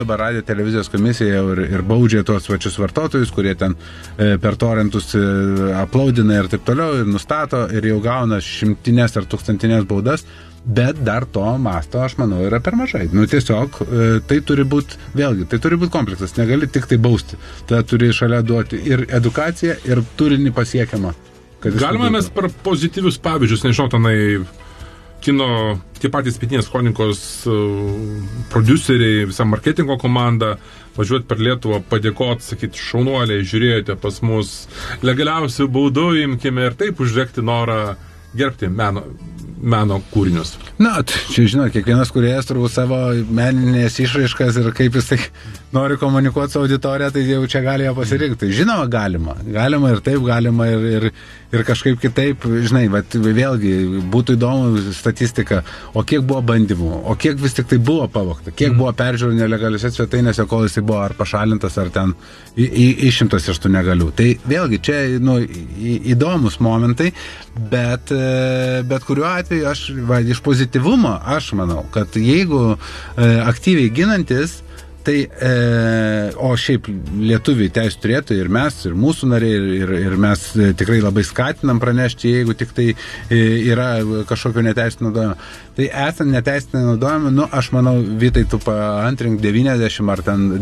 Dabar radio televizijos komisija ir baudžia tuos pačius vartotojus, kurie ten per torrentus aplaudina ir taip toliau, ir nustato, ir jau gauna šimtinės ar tūkstantinės baudas, bet dar to masto, aš manau, yra per mažai. Tiesiog tai turi būti, vėlgi, tai turi būti kompleksas, negali tik tai bausti. Tada turi šalia duoti ir edukaciją, ir turinį pasiekiamą. Galima mes per pozityvius pavyzdžius, nežinau, tenai kino, tie patys Pietinės kronikos prodiuseriai, visa marketingo komanda, važiuoti per Lietuvą, padėkoti, sakyti, šaunuoliai, žiūrėjote pas mus, legaliausių baudų imkime ir taip uždegti norą gerbti meno kūrinius. Na, čia žinot, kiekvienas kūrėjas turbūt savo meninės išraiškas ir kaip jis tai nori komunikuoti su auditorija, tai jau čia gali ją pasirinkti. Žinoma, galima ir taip, galima ir kažkaip kitaip, žinai, bet vėlgi būtų įdomu statistika, o kiek buvo bandymų, o kiek vis tik tai buvo pavogta, kiek buvo peržiūrų nelegaliuose svetainėse, kol jisai buvo ar pašalintas, ar ten išimtas iš tų negalių. Tai vėlgi čia įdomus momentai, bet kuriuo atveju aš, iš pozityvumo, aš manau, kad jeigu aktyviai ginantis, tai, o šiaip lietuviai teisų turėtų ir mes, ir mūsų nariai, ir mes tikrai labai skatinam pranešti, jeigu tik tai yra kažkokio neteisino naudojimo. Tai esant neteisino naudojimo, aš manau, Vytai, tu paantrink 90 ar ten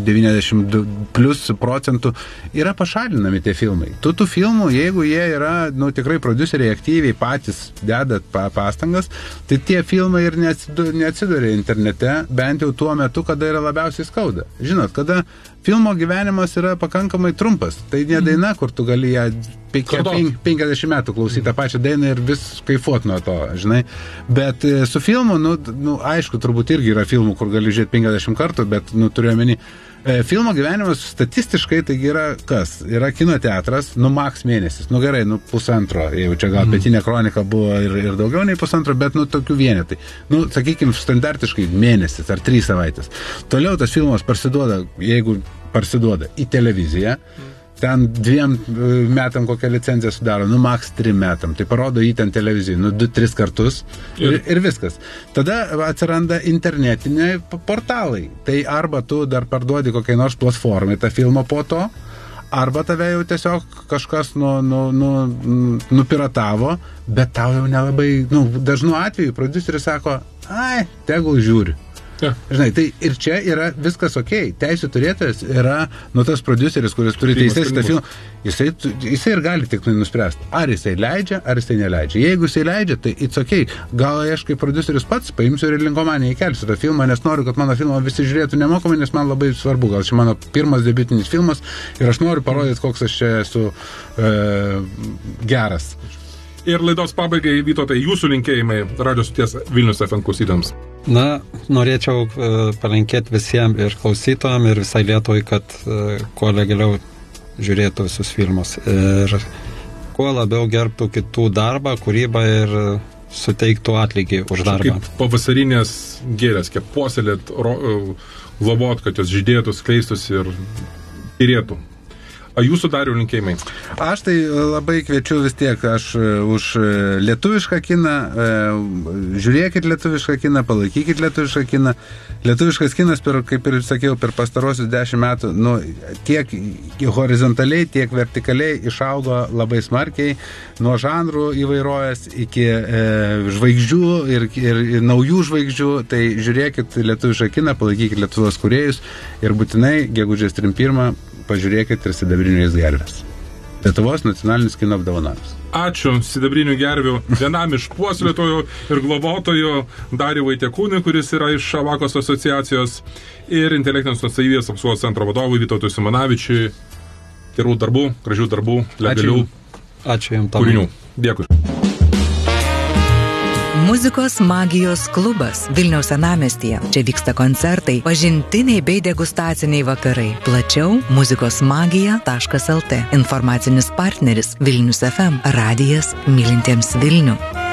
90+% yra pašalinami tie filmai. Tų filmų, jeigu jie yra, tikrai prodiuseriai aktyviai patys dedat pastangas, tai tie filmai ir neatsiduria internete, bent jau tuo metu, kada yra labiausiai skauda. Žinot, kada filmo gyvenimas yra pakankamai trumpas, tai ne daina, kur tu gali ją 50 metų klausyti tą pačią dainą ir vis kaifuot nuo to, žinai. Bet su filmu, aišku, turbūt irgi yra filmų, kur gali žiūrėti 50 kartų, bet, turiu omeny, filmo gyvenimas statistiškai taigi yra kas? Yra kino teatras, maks mėnesis. Gerai, pusantro, jeigu čia gal Pietinė kronika buvo ir daugiau nei pusantro, bet tokių vienetai. Sakykime, standartiškai mėnesis ar 3 savaitės. Toliau tas filmas parsiduoda, jeigu parsiduoda į televiziją, ten 2 metam kokią licenciją sudaro, maks 3 metam. Tai parodo jį ten televizijai, 2-3 kartus ir viskas. Tada atsiranda internetiniai portalai. Tai arba tu dar parduodi kokiai nors platformai tą filmą po to, arba tave jau tiesiog kažkas nupiratavo, bet tau jau nelabai, dažnu atveju prodiuseris sako, tegul žiūri. Ja. Žinai, tai ir čia yra viskas okei. Teisų turėtojas yra tas prodiuseris, kuris turi teisės tą filmą. Jisai ir gali tik nuspręsti, ar jisai leidžia, ar jisai neleidžia. Jeigu jisai leidžia, tai it's okei. Gal aš kaip prodiuseris pats paimsiu ir Linkomaniją įkelsiu tą filmą, nes noriu, kad mano filmą visi žiūrėtų nemokamai, nes man labai svarbu. Gal čia mano pirmas debiutinis filmas ir aš noriu parodyti, koks aš čia esu geras. Ir laidos pabaigai, Vytautai, jūsų linkėjimai radio stoties Vilnius FM klausytams. Norėčiau palinkėti visiems ir klausytojams ir visai Lietuvai, kad kuo legaliau žiūrėtų visus filmus ir kuo labiau gerbtų kitų darbą, kūrybą ir suteiktų atlygį už darbą. Kaip pavasarinės gėlės, kiek puoselėt, globot, kad jos žydėtų, skleistųsi ir tyrėtų. A jūsų Dariau linkėjimai? Aš tai labai kviečiu vis tiek, aš už lietuvišką kiną, žiūrėkit lietuvišką kiną, palaikykit lietuvišką kiną. Lietuviškas kinas, kaip ir sakiau, per pastarosius 10 metų, tiek horizontaliai, tiek vertikaliai išaugo labai smarkiai, nuo žanrų įvairovės iki žvaigždžių ir naujų žvaigždžių. Tai žiūrėkit lietuvišką kiną, palaikykit lietuvos kūrėjus ir būtinai gegužės 31 pažiūrėkit ir Sidabriniais gervės. Lietuvos nacionalinis kino apdovanojimas. Ačiū Sidabrinių gervių vienam iš puoselėtojų ir globotojų Dariui Vaitiekūnui, kuris yra iš Šavakos asociacijos, ir intelektinės nuosavybės apsaugos centro vadovui Vytautui Simanavičiui. Gerų darbų, gražių darbų, legalių kūrinių. Dėkui. Muzikos magijos klubas Vilniaus senamiestyje. Čia vyksta koncertai, pažintiniai bei degustaciniai vakarai. Plačiau muzikosmagija.lt. Informacinis partneris Vilnius FM. Radijas mylintiems Vilnių.